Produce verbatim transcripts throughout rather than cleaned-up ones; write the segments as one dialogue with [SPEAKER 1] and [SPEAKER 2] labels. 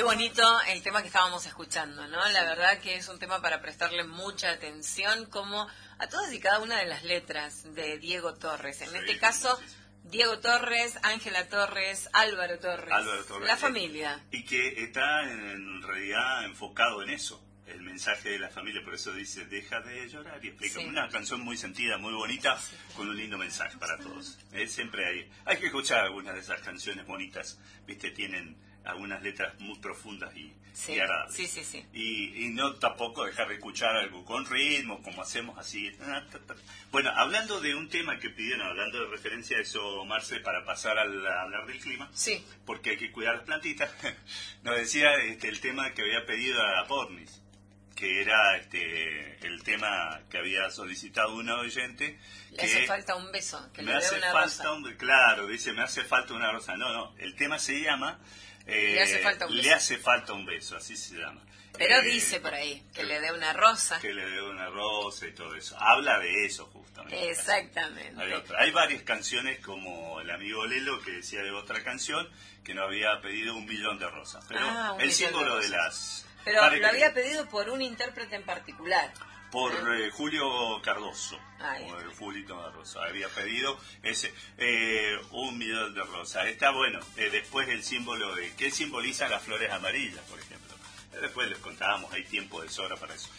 [SPEAKER 1] Qué bonito el tema que estábamos escuchando, ¿no? La verdad que es un tema para prestarle mucha atención, como a todas y cada una de las letras de Diego Torres. En este caso, Diego Torres, Ángela Torres, Álvaro Torres,
[SPEAKER 2] Álvaro Torres,
[SPEAKER 1] la familia.
[SPEAKER 2] Y que está en realidad enfocado en eso, el mensaje de la familia, por eso dice, deja de llorar y explica. Sí. Una canción muy sentida, muy bonita, sí, con un lindo mensaje para todos. Eh, siempre hay, hay que escuchar algunas de esas canciones bonitas, viste, tienen algunas letras muy profundas y,
[SPEAKER 1] sí,
[SPEAKER 2] y agradables.
[SPEAKER 1] Sí, sí, sí.
[SPEAKER 2] Y, y no tampoco dejar de escuchar algo con ritmo, como hacemos así. Bueno, hablando de un tema que pidieron, hablando de referencia a eso, Marce, para pasar al, a hablar del clima,
[SPEAKER 1] sí,
[SPEAKER 2] porque hay que cuidar las plantitas, nos decía este, el tema que había pedido a Pornis, que era este el tema que había solicitado una oyente.
[SPEAKER 1] Le
[SPEAKER 2] que
[SPEAKER 1] hace falta un beso, que
[SPEAKER 2] me
[SPEAKER 1] le dé
[SPEAKER 2] hace
[SPEAKER 1] una
[SPEAKER 2] falta
[SPEAKER 1] rosa.
[SPEAKER 2] Un, claro, dice, me hace falta una rosa. No, no, el tema se llama... Eh,
[SPEAKER 1] le hace falta un beso.
[SPEAKER 2] Le hace falta un beso, así se llama.
[SPEAKER 1] Pero
[SPEAKER 2] eh,
[SPEAKER 1] dice por ahí, que, que le dé una rosa.
[SPEAKER 2] Que le dé una rosa y todo eso. Habla de eso justamente.
[SPEAKER 1] Exactamente.
[SPEAKER 2] Hay, otra. Hay varias canciones como el amigo Lelo que decía de otra canción que nos había pedido un millón de rosas. Pero
[SPEAKER 1] ah,
[SPEAKER 2] el símbolo de, de las...
[SPEAKER 1] Pero lo había pedido por un intérprete en particular.
[SPEAKER 2] Por eh, Julio Cardoso,
[SPEAKER 1] Ay,
[SPEAKER 2] o el Julito Cardoso, había pedido ese eh, un millón de rosas. Está bueno, eh, después el símbolo de, ¿qué simbolizan las flores amarillas, por ejemplo? Eh, después les contábamos, hay tiempo de sobra para eso.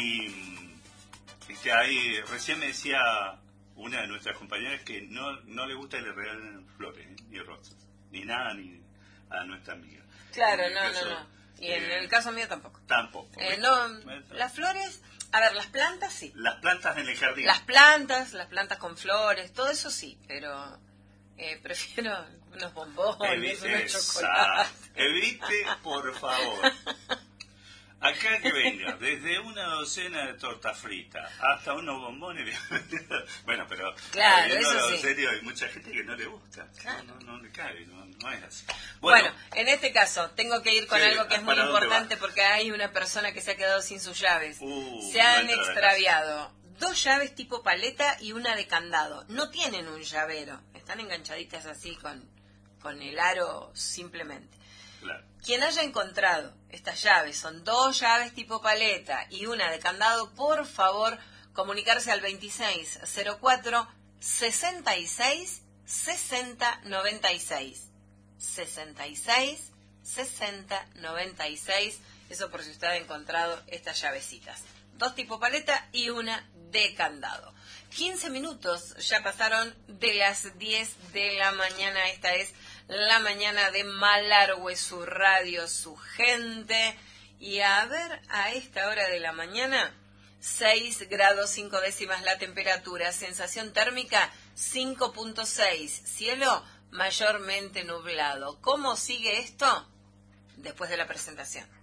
[SPEAKER 2] Y este, hay, recién me decía una de nuestras compañeras que no, no le gusta que le regalen flores, ¿eh? Ni rosas, ni nada, ni a nuestra amiga.
[SPEAKER 1] Claro, no, caso, no, no. Y eh, en el caso mío tampoco.
[SPEAKER 2] Tampoco.
[SPEAKER 1] Eh, no, las flores... A ver, las plantas sí.
[SPEAKER 2] Las plantas en el jardín.
[SPEAKER 1] Las plantas, las plantas con flores, todo eso sí, pero eh, prefiero unos bombones,
[SPEAKER 2] Evite,
[SPEAKER 1] unos chocolates.
[SPEAKER 2] Evite, por favor. Acá que venga, desde una docena de tortas fritas hasta unos bombones. Bueno, pero
[SPEAKER 1] claro, eso sí.
[SPEAKER 2] En serio, hay mucha gente que no le gusta. Claro. No, no, no le cabe, no, no es así.
[SPEAKER 1] Bueno, bueno, en este caso, tengo que ir con
[SPEAKER 2] ¿qué,
[SPEAKER 1] algo que es muy importante porque hay una persona que se ha quedado sin sus llaves.
[SPEAKER 2] Uh,
[SPEAKER 1] se han extraviado dos llaves tipo paleta y una de candado. No tienen un llavero, están enganchaditas así con, con el aro simplemente.
[SPEAKER 2] Claro.
[SPEAKER 1] Quien haya encontrado estas llaves, son dos llaves tipo paleta y una de candado, por favor, comunicarse al veintiséis cero cuatro, sesenta y seis, sesenta, noventa y seis. sesenta y seis, sesenta, noventa y seis. Eso por si usted ha encontrado estas llavecitas. Dos tipo paleta y una de candado. quince minutos ya pasaron de las diez de la mañana. Esta es la mañana de Malargüe, su radio, su gente. Y a ver, a esta hora de la mañana, seis grados cinco décimas la temperatura. Sensación térmica cinco punto seis. Cielo mayormente nublado. ¿Cómo sigue esto? Después de la presentación.